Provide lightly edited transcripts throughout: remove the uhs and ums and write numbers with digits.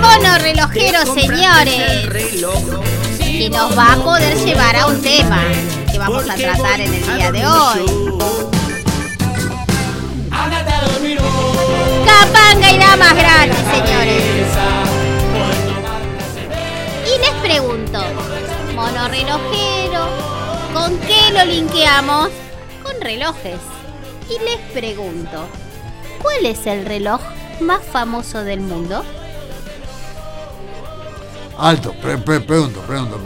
mono relojero, señores, que nos va a poder llevar a un tema que vamos a tratar en el día de hoy. Capanga y damas gratis, señores. Y les pregunto, mono relojero, ¿con qué lo linkeamos? Con relojes. Y les pregunto, ¿cuál es el reloj más famoso del mundo? Alto, pregunto.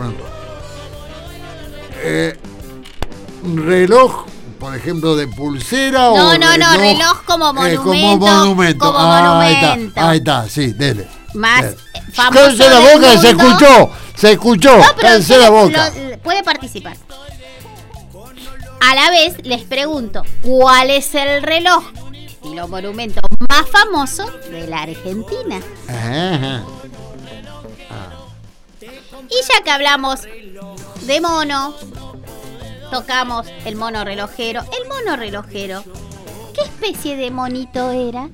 ¿Reloj, por ejemplo, de pulsera o reloj como monumento? Como monumento. Ahí está, sí, dele. Más famoso Cállese la boca, mundo. se escuchó. No, pero Cállese la boca. Puede participar. A la vez les pregunto, ¿cuál es el reloj estilo monumento más famoso de la Argentina? Ajá. Y ya que hablamos de mono, tocamos el mono relojero. El mono relojero, ¿qué especie de monito era?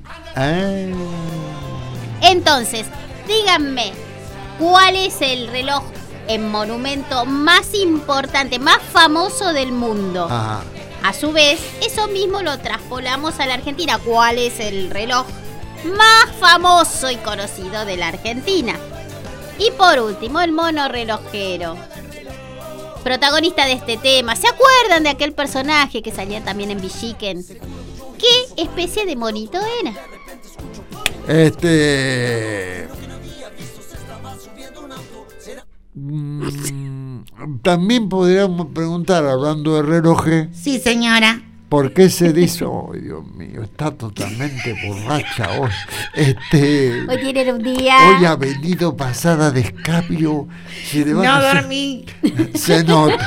Entonces, díganme, ¿cuál es el reloj en monumento más importante, más famoso del mundo? Ajá. A su vez, eso mismo lo traspolamos a la Argentina. ¿Cuál es el reloj más famoso y conocido de la Argentina? Y por último, el mono relojero, protagonista de este tema. ¿Se acuerdan de aquel personaje que salía también en Villiquen? ¿Qué especie de monito era? También podríamos preguntar, hablando de relojes. Sí, señora. ¿Por qué se dice? Oh, Dios mío, está totalmente borracha hoy. Hoy tienen un día. Hoy ha venido pasada de escabio. No dormí. Se nota.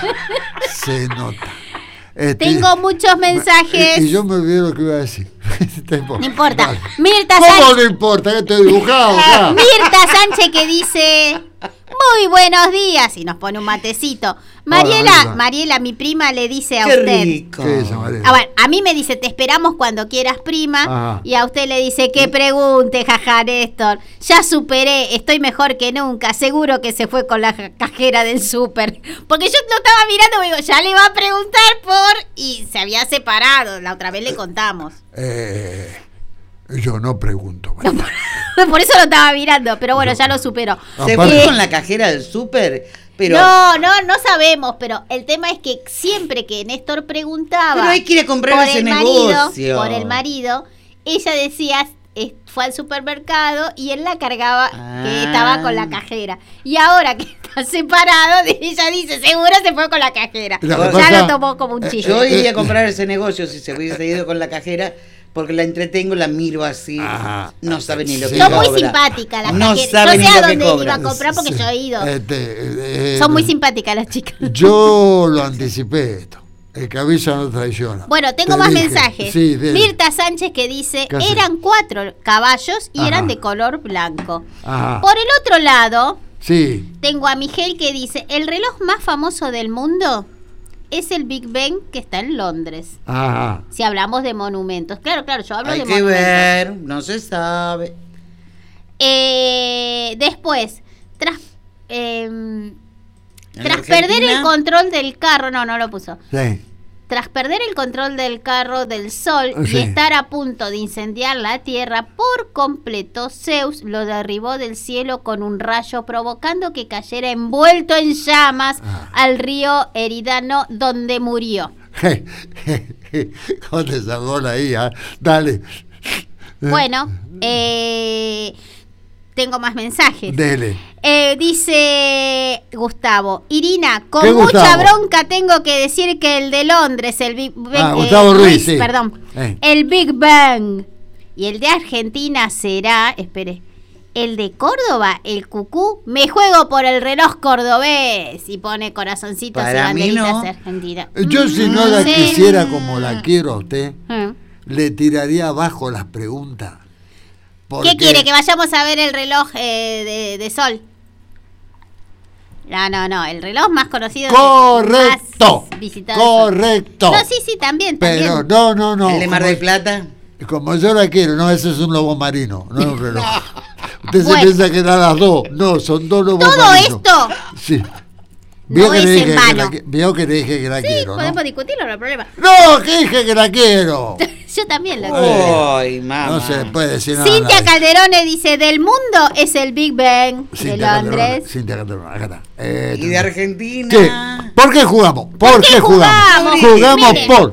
Tengo muchos mensajes. Y yo me olvidé lo que iba a decir. No importa. Vale. Mirta ¿Cómo Sánchez. no importa? Que estoy dibujado acá. Mirta Sánchez que dice: muy buenos días. Y nos pone un matecito. Mariela, mi prima, le dice a Qué usted. rico. ¿Qué es eso, Mariela? A ver, a mí me dice: te esperamos cuando quieras, prima. Ajá. Y a usted le dice: que pregunte, jaja, Néstor. Ya superé, estoy mejor que nunca. Seguro que se fue con la cajera del súper. Porque yo lo estaba mirando y digo: ya le va a preguntar por. Y se había separado. La otra vez le contamos. Yo no pregunto. Por eso lo estaba mirando. Pero bueno, ya lo superó. ¿Se fue con la cajera del súper? Pero... No sabemos, pero el tema es que siempre que Néstor preguntaba, pero hay que ir a comprar ese negocio. Por el marido, ella decía, fue al supermercado y él la cargaba, que estaba con la cajera. Y ahora que está separado, ella dice, seguro se fue con la cajera. Ya lo tomó como un chiste. Yo iría a comprar ese negocio si se hubiese ido con la cajera, porque la entretengo, la miro así. Ajá. No sabe ni lo que Son cobra. muy simpáticas las no cajeras. sabe Yo sé ni a lo que dónde cobra. iba a comprar porque yo he ido. Son muy simpáticas las chicas. Yo lo anticipé esto. El que avisa no traiciona. Bueno, tengo más mensajes. Sí, Mirta Sánchez que dice, eran 4 caballos y eran de color blanco. Ajá. Por el otro lado, sí, tengo a Miguel que dice, el reloj más famoso del mundo es el Big Ben, que está en Londres. Ajá. Si hablamos de monumentos. Claro, yo hablo Hay de que monumentos. ver, no se sabe. Después, tras perder el control del carro, no lo puso. Sí. Tras perder el control del carro del Sol y estar a punto de incendiar la Tierra por completo, Zeus lo derribó del cielo con un rayo, provocando que cayera envuelto en llamas al río Eridano, donde murió. ¿Cómo te salvó la IA? Dale. Bueno, tengo más mensajes. Dele. Dice Gustavo, Irina, con ¿Qué mucha Gustavo? bronca tengo que decir que el de Londres, el Big Bang, Gustavo Ruiz, sí. perdón, el Big Bang, y el de Argentina será, espere, el de Córdoba, el Cucú. Me juego por el reloj cordobés, y pone corazoncitos y Para mí banderitas no. argentinas. Yo si no la Sí. quisiera como la quiero a usted, le tiraría abajo las preguntas. ¿Qué quiere? ¿Que vayamos a ver el reloj de sol? No, el reloj más conocido. Correcto. Más visitado. Correcto. No, sí, también. Pero no. ¿El de Mar del Plata? Como yo la quiero, no, ese es un lobo marino, no es un reloj. Usted se piensa que eran las 2. No, son 2 lobos Todo marinos. esto Sí. no es en vano. Vio que le dije que la Sí, quiero, podemos ¿no? discutirlo, no hay problema. No, que dije que la quiero. Yo también la quiero. Ay, mamá. No se le puede decir nada. Cintia Calderone dice, del mundo es el Big Bang de Londres. Cintia Calderón, acá está. Y de Argentina. ¿Qué? ¿Por qué jugamos? ¿Por qué jugamos? Jugamos Miren. por...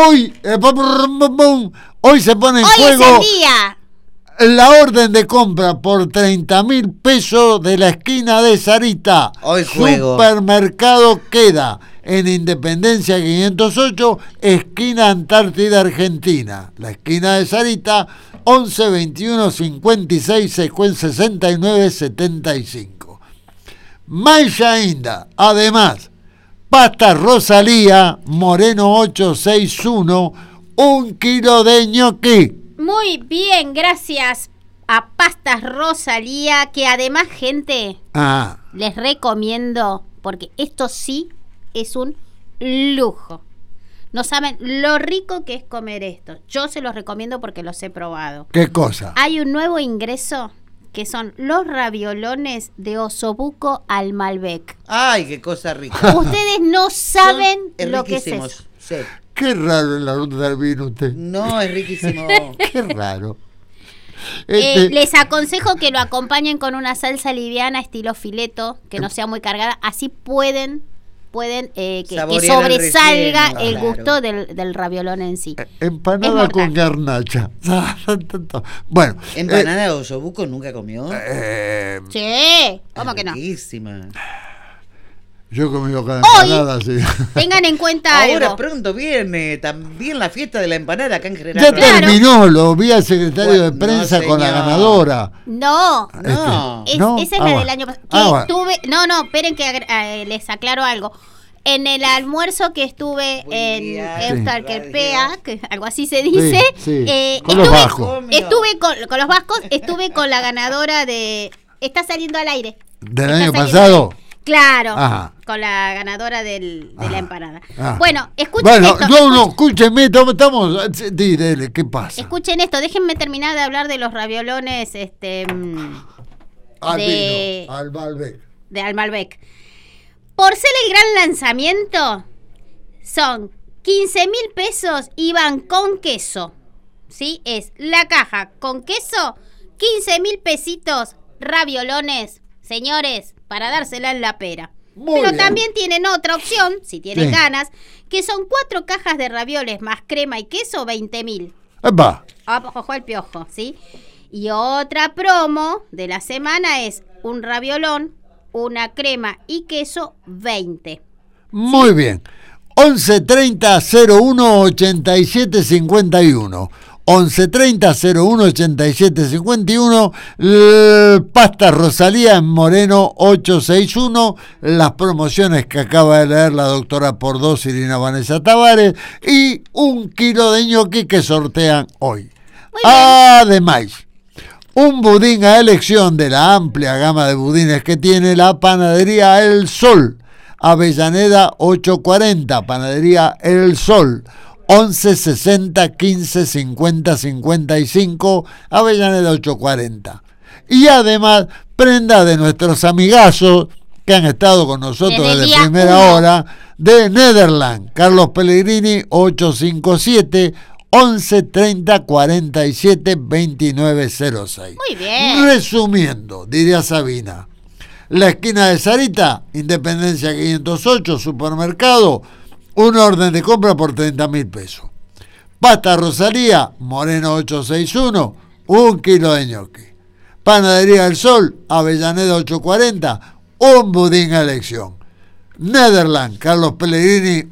Hoy se pone en Hoy juego... es el día. La orden de compra por 30.000 pesos de la esquina de Sarita. Hoy juego. Supermercado Queda en Independencia 508, esquina Antártida Argentina. La esquina de Sarita, 11 21 56 69 75. Maya Inda, además, pasta Rosalía, Moreno 861, 1 kilo de ñoqui. Muy bien, gracias a Pastas Rosalía, que además, gente, les recomiendo, porque esto sí es un lujo. No saben lo rico que es comer esto. Yo se los recomiendo porque los he probado. ¿Qué cosa? Hay un nuevo ingreso que son los raviolones de osobuco al Malbec. Ay, qué cosa rica. Ustedes no saben Son lo que es riquísimos. eso. Sí. Qué raro en la ruta del vino usted. No, es riquísimo. Qué raro. Les aconsejo que lo acompañen con una salsa liviana estilo fileto, que no sea muy cargada, así pueden que sobresalga relleno, el claro. gusto del raviolón en sí. Empanada con garnacha. Bueno. ¿Empanada de osobuco nunca comió? Sí, ¿cómo que no? Riquísima. Yo he comido cada empanada, sí. Tengan en cuenta Ahora algo. pronto viene también la fiesta de la empanada acá en General. Ya Roca. terminó, lo vi al secretario de No, prensa con la señor. ganadora. No, No. ¿No? esa es la del año pasado. No, esperen que les aclaro algo. En el almuerzo que estuve Buen en día, Euskalkerpea, que algo así se dice, Sí, con los vascos. Estuve con los vascos, estuve con la ganadora de... Está saliendo al aire. ¿Del Está año saliendo pasado? al aire. Claro, Ajá. con la ganadora de la empanada. Ah. Bueno, escuchen Bueno, esto. escúcheme, estamos... Dile, ¿qué pasa? Escuchen esto, déjenme terminar de hablar de los raviolones Al de- vino, al Malbec. de Almalbec. Por ser el gran lanzamiento, son 15.000 pesos y van con queso. ¿Sí? Es la caja con queso, 15.000 pesitos, raviolones, señores, para dársela en la pera. Muy Pero bien. también tienen otra opción, si tienen Sí. ganas, que son 4 cajas de ravioles más crema y queso, 20.000. ¡Epa! Ojo al piojo, ¿sí? Y otra promo de la semana es un raviolón, una crema y queso, 20. Muy bien. 1130 01 87 51. 1130 01 87 51. Pasta Rosalía en Moreno 861. Las promociones que acaba de leer la doctora por 2 Irina Vanessa Tavares. Y 1 kilo de ñoqui que sortean hoy. Muy bien. Además, un budín a elección de la amplia gama de budines que tiene la panadería El Sol. Avellaneda 840, panadería El Sol. 11 60 15 50 55, Avellaneda 840. Y además, prenda de nuestros amigazos que han estado con nosotros Desde el desde día primera 1. hora, de Nederland, Carlos Pellegrini 857 11 30 47 2906. Muy bien. Resumiendo, diría Sabina, la esquina de Sarita, Independencia 508, supermercado, un orden de compra por 30.000 pesos. Pasta Rosalía, Moreno 861, 1 kilo de ñoqui. Panadería del Sol, Avellaneda 840, un budín a elección. Nederland, Carlos Pellegrini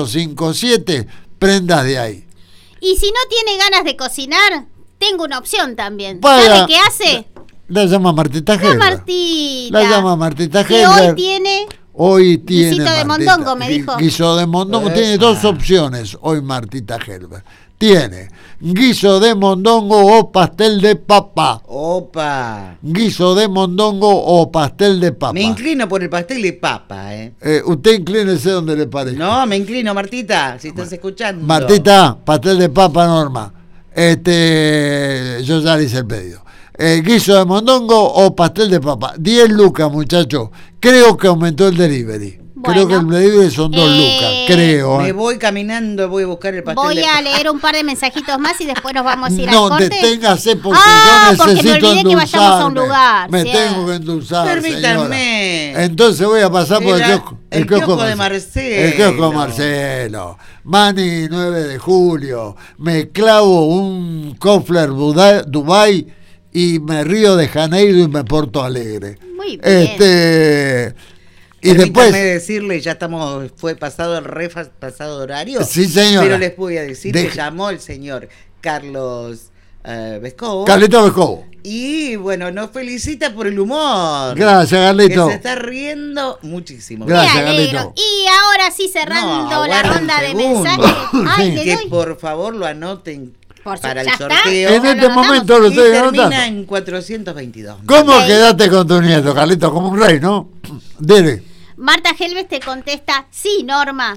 857, prendas de ahí. Y si no tiene ganas de cocinar, tengo una opción también. Vaya. ¿Sabe qué hace? La llama Martita La Helber. Martita. La llama Martita Que Helber. hoy tiene... Hoy tiene Guisito de Martita, mondongo, me dijo. Guiso de mondongo. Tiene dos opciones hoy Martita Helber. Tiene guiso de mondongo o pastel de papa. Opa. Guiso de mondongo o pastel de papa. Me inclino por el pastel de papa, Usted inclínese donde le parezca. No, me inclino, Martita, si estás escuchando. Martita, pastel de papa, Norma. Yo ya le hice el pedido. guiso de mondongo o pastel de papa. 10 lucas, muchachos. Creo que aumentó el delivery. Bueno, creo que el delivery son 2 lucas, creo. Me voy caminando, voy a buscar el pastel de Voy a papa. leer un par de mensajitos más y después nos vamos a ir al No, corte. deténgase porque Ah, yo porque me necesito olvidé que vayamos a un endulzarme. lugar, Me cierto. tengo que endulzar, Permítanme. señora. Entonces voy a pasar por El kiosco de Marcelo. El kiosco de Marcelo. Mani, 9 de julio. Me clavo un Kofler Dubai y me río de Janeiro y me porto alegre. Muy bien. Y después, decirle, ya fue pasado el pasado horario. Sí, señora. Pero les voy a decir que llamó el señor Carlos Vescovo. Carlito Vescovo. Y bueno, nos felicita por el humor. Gracias, Carlito. Que se está riendo muchísimo. Gracias, Me alegro. Carlito. Y ahora sí, cerrando No, la aguarda un ronda de segundo. mensajes. Ay, Sí. le Que doy. por favor lo anoten para el ¿Ya está? sorteo. En Ya este lo anotamos. momento lo Y estoy termina anotando. en 422. ¿Cómo Ok. quedaste con tu nieto, Carlito? Como un rey, ¿no? Dele. Marta Helves te contesta, sí, Norma.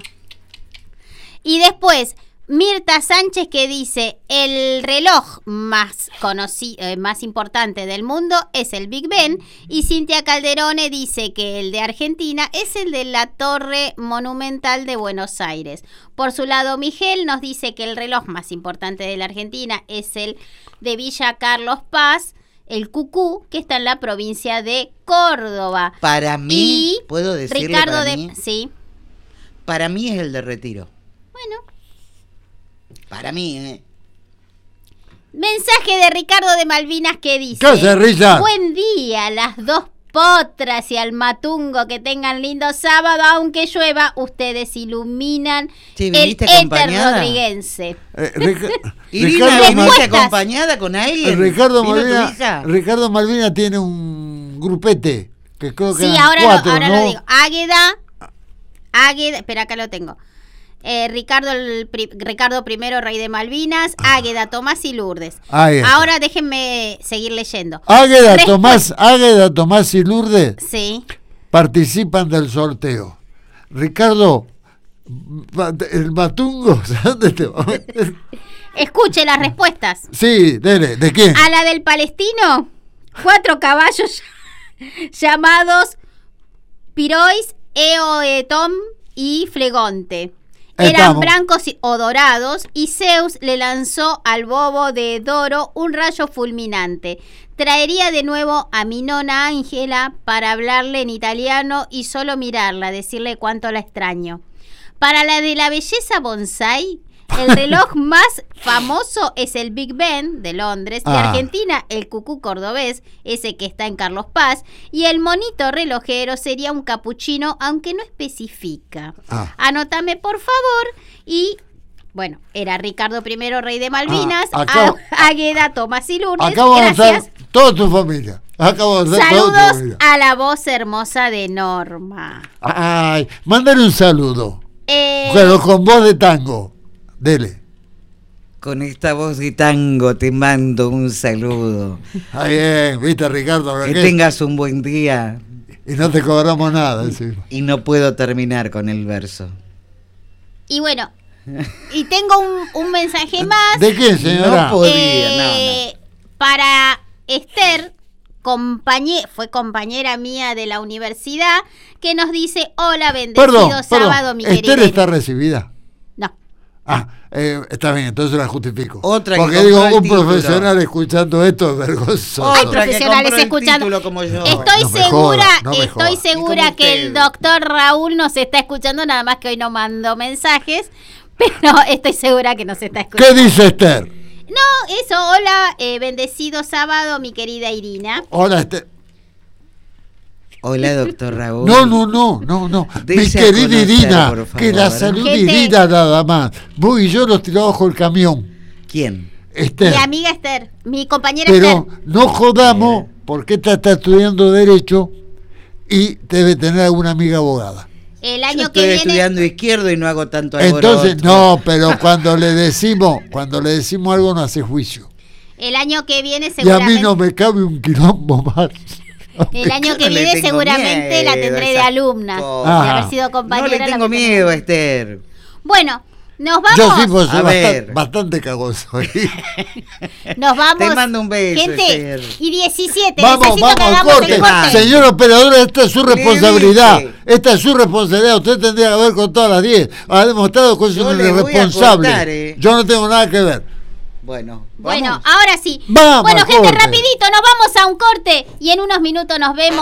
Y después, Mirta Sánchez que dice, el reloj más más importante del mundo es el Big Ben. Y Cintia Calderone dice que el de Argentina es el de la Torre Monumental de Buenos Aires. Por su lado, Miguel nos dice que el reloj más importante de la Argentina es el de Villa Carlos Paz, el Cucú, que está en la provincia de Córdoba. Para mí, Y ¿puedo decirle Ricardo para de... mí? Sí, Para mí es el de Retiro. bueno. Para mí, Mensaje de Ricardo de Malvinas que dice: ¿Qué hace, Richard? Buen día, las dos potras y al matungo, que tengan lindo sábado, aunque llueva, ustedes iluminan Sí, el ¿viniste éter acompañada? rodriguense. Irina, Ricardo, Respuestas. ¿viniste acompañada con alguien? Ricardo ¿Vino tu Malvina, hija? Ricardo Malvina tiene un grupete que creo que Sí, eran ahora, 4, ahora ¿no? lo digo. Águeda, espera, acá lo tengo. Ricardo I, rey de Malvinas, Águeda, Tomás y Lourdes. Ahí está. Ahora déjenme seguir leyendo. Águeda, Respu- Tomás y Lourdes Sí. participan del sorteo. Ricardo, el matungo, ¿dónde te va? Escuche las respuestas. Sí, dele, ¿de quién? A la del palestino, 4 caballos llamados Pirois, Eoetom y Flegonte. Eran Estamos. blancos o dorados y Zeus le lanzó al bobo de Doro un rayo fulminante. Traería de nuevo a mi nona Ángela para hablarle en italiano y solo mirarla, decirle cuánto la extraño. Para la de la belleza bonsai, el reloj más famoso es el Big Ben de Londres, de Ah. Argentina el Cucú cordobés, ese que está en Carlos Paz, y el monito relojero sería un capuchino, aunque no especifica. Ah. Anótame por favor. Y bueno, era Ricardo I, rey de Malvinas, Águeda, Tomás y Lourdes. Acabo de Gracias. hacer toda tu familia. Acabo de hacer toda tu Saludos familia. a la voz hermosa de Norma. Ay, mándale un saludo. Eh, Pero con voz de tango. Dele. Con esta voz de tango te mando un saludo. Está bien, viste, Ricardo. Que ¿qué? tengas un buen día. Y no te cobramos nada, encima. Y no puedo terminar con el verso. y bueno, y tengo un mensaje más. ¿De quién, señora? No podía, Para Esther, fue compañera mía de la universidad, que nos dice: hola, bendecido sábado, mi ¿Esther querida. está recibida? No. Ah, está bien, entonces la justifico. Otra que porque compró digo, el un título. profesional escuchando esto es vergonzoso. Hay Otra que profesionales compró el escuchando. título como yo. Estoy No me segura, joda, no me joda. estoy segura Y como que el usted. doctor Raúl nos está escuchando, nada más que hoy no mandó mensajes, pero estoy segura que nos está escuchando. ¿Qué dice Esther? No, eso, hola, bendecido sábado, mi querida Irina. Hola, Esther. Hola, doctor Raúl. No. Mi Dese a querida conocer, Irina, por favor. que la salud Gente. Irina nada más. Vos y yo los tiramos bajo el camión. ¿Quién? Esther. Mi amiga Esther, mi compañera Pero Esther. no jodamos porque esta está estudiando Derecho y debe tener alguna amiga abogada. El Yo año estoy que viene, estudiando izquierdo y no hago tanto alboroto. Entonces, no, pero cuando le decimos algo no hace juicio. el año que viene Y a seguramente, mí no me cabe un quilombo más. el año que Yo no le viene tengo seguramente miedo la a tendré de esas alumna, cosas. de haber sido compañera. No le la tengo que miedo a Esther. Bueno, Nos vamos. Yo sí, pues A soy ver. bastante cagón soy. Nos vamos. Te mando un beso, Gente, Esther. y 17. Vamos, necesito que vamos, hagamos corte. el corte. Señor operador, esta es su Le responsabilidad. dije. Esta es su responsabilidad. Usted tendría que haber contado a las 10. Ha demostrado que es Yo un le voy a irresponsable. cortar, Yo no tengo nada que ver. Bueno, Bueno, vamos. ahora sí. Vamos Bueno, al gente, corte. rapidito, nos vamos a un corte y en unos minutos nos vemos.